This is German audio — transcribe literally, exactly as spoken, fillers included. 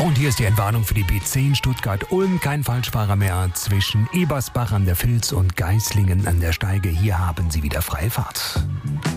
Und hier ist die Entwarnung für die B zehn Stuttgart-Ulm. Kein Falschfahrer mehr zwischen Ebersbach an der Vils und Geislingen an der Steige. Hier haben Sie wieder freie Fahrt.